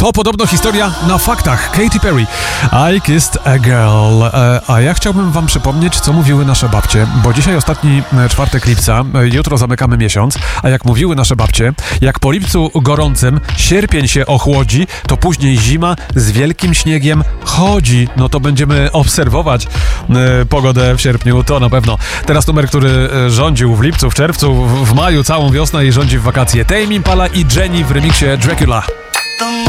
To podobno historia na faktach. Katy Perry, I Kissed a Girl. A ja chciałbym wam przypomnieć, co mówiły nasze babcie, bo dzisiaj ostatni czwartek lipca, jutro zamykamy miesiąc, a jak mówiły nasze babcie, jak po lipcu gorącym sierpień się ochłodzi, to później zima z wielkim śniegiem chodzi. No to będziemy obserwować pogodę w sierpniu, to na pewno. Teraz numer, który rządził w lipcu, w czerwcu, w maju, całą wiosnę i rządzi w wakacje. Tame Impala i Jennie w remiksie Dracula.